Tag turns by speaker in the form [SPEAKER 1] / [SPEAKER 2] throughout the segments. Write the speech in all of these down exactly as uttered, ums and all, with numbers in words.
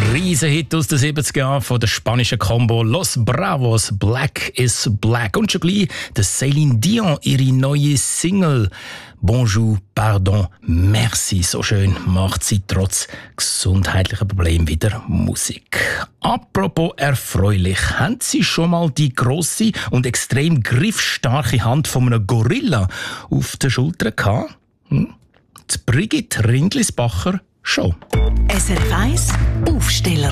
[SPEAKER 1] Riesenhit aus den siebziger Jahren von der spanischen Combo Los Bravos, Black is Black. Und schon gleich der Céline Dion, ihre neue Single Bonjour, Pardon, Merci. So schön macht sie trotz gesundheitlicher Probleme wieder Musik. Apropos erfreulich, haben Sie schon mal die grosse und extrem griffstarke Hand von einem Gorilla auf der Schulter gehabt? Hm? Die Brigitte Rindlisbacher schon.
[SPEAKER 2] S R F eins Aufsteller.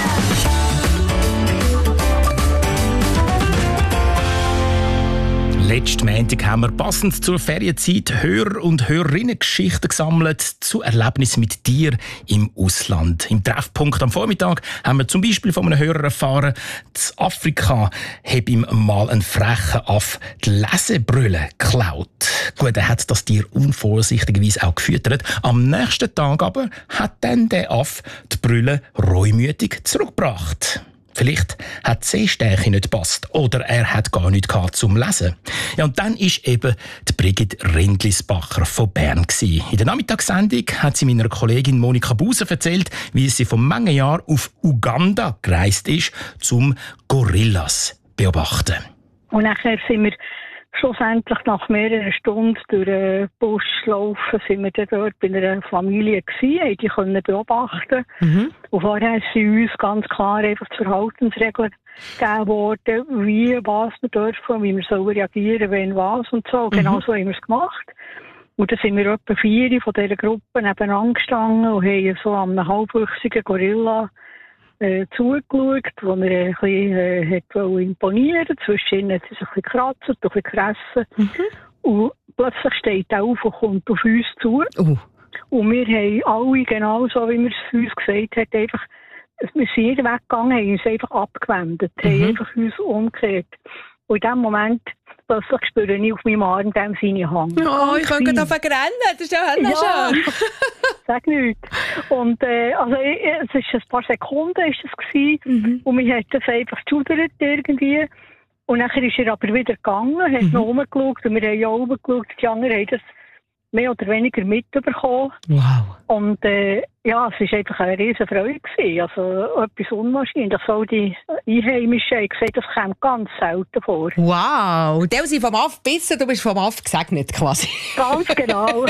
[SPEAKER 1] Letzten Montag haben wir passend zur Ferienzeit Hörer- und Hörerinnen-Geschichten gesammelt zu Erlebnissen mit dir im Ausland. Im Treffpunkt am Vormittag haben wir zum Beispiel von einem Hörer erfahren, in Afrika habe ihm mal ein frecher Aff die Lesebrille geklaut. Gut, er hat das Tier unvorsichtigerweise auch gefüttert. Am nächsten Tag aber hat dann der Aff die Brille reumütig zurückgebracht. Vielleicht hat die Sehstärke nicht gepasst oder er hat gar nichts gehabt zum Lesen. Ja, und dann war eben die Brigitte Rindlisbacher von Bern gewesen. In der Nachmittagssendung hat sie meiner Kollegin Monika Buser erzählt, wie sie vor manchen Jahren auf Uganda gereist ist, um Gorillas zu beobachten.
[SPEAKER 3] Und nachher sind wir schlussendlich nach mehreren Stunden durch den Busch laufen, sind wir dann dort bei einer Familie gewesen, haben die können beobachten. Mhm. Und vorher sind uns ganz klar einfach die Verhaltensregeln gegeben worden, wie, was wir dürfen, wie wir sollen reagieren, wenn was und so. Mhm. Genau so haben wir es gemacht. Und dann sind wir etwa vier von dieser Gruppe nebeneinander gestanden und haben so an einem halbwüchsigen Gorilla Äh, zugeschaut, wo er ein bisschen äh, hat imponieren wollte. Zwischen hat er sich ein bisschen gekratzt und ein bisschen gefressen. Mhm. Und plötzlich steht er auf und kommt auf uns zu. Uh. Und wir haben alle, genau so wie wir es uns gesagt hat, einfach, wir sind nicht weggegangen, haben uns einfach abgewendet, mhm. haben einfach uns umgekehrt. Und in dem Moment plötzlich spüre ich auf meinem Arm dem seine Hand.
[SPEAKER 4] Oh, ich kann gerade rennen, das ist ja, ja schön.
[SPEAKER 3] Sag nichts. Und äh, also, es ist ein paar Sekunden ist es gewesen, mhm. und wir haben das einfach geschudert irgendwie. Und nachher ist er aber wieder gegangen, hat mhm. noch rumgeschaut und wir haben ja oben geschaut, die anderen haben das mehr oder weniger mitbekommen.
[SPEAKER 4] Wow.
[SPEAKER 3] Und äh, ja, es war einfach eine riesen Freude gewesen. Also etwas unwahrscheinlich. So die Einheimischen haben gesagt, das kommt ganz selten vor.
[SPEAKER 4] Wow, die sind vom Aff gebissen, du bist vom Aff gesegnet quasi.
[SPEAKER 3] Ganz genau.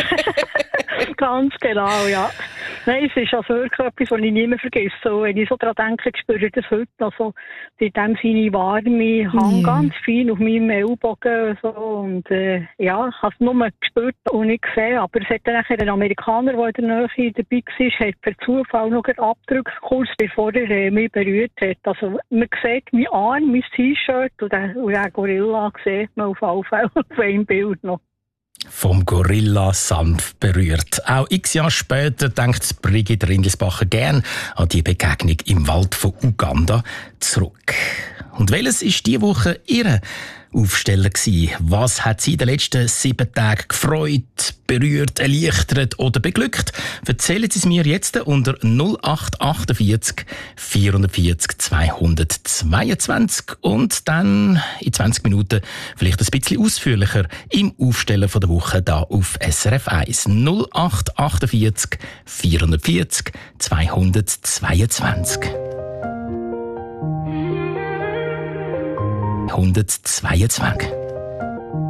[SPEAKER 3] Ganz genau, ja. Nein, es ist also wirklich etwas, was ich nie mehr vergesse. So, wenn ich so daran denke, spüre ich das heute. Also, in dem seine warme Hand, mm. ganz fein auf meinem Ellbogen. So, und äh, ja, ich habe es nur gespürt und nicht gesehen. Aber es hat dann nachher ein Amerikaner, der in der Nähe dabei war, hat per Zufall noch einen Abdruck, kurz bevor er äh, mich berührt hat. Also, man sieht meinen Arm, mein T-Shirt und den, und den Gorilla sieht man auf alle Fälle auf einem Bild noch.
[SPEAKER 1] Vom Gorilla sanft berührt. Auch x Jahre später denkt Brigitte Rindlisbacher gern an die Begegnung im Wald von Uganda zurück. Und welches ist diese Woche Ihre Aufsteller gewesen? Was hat Sie in den letzten sieben Tagen gefreut, berührt, erleichtert oder beglückt? Erzählen Sie es mir jetzt unter null acht achtundvierzig vierundvierzig zweihundertzweiundzwanzig und dann in zwanzig Minuten vielleicht ein bisschen ausführlicher im Aufsteller von der Woche da auf S R F eins. null acht achtundvierzig vierundvierzig zweihundertzweiundzwanzig. hundertzweiundzwanzig.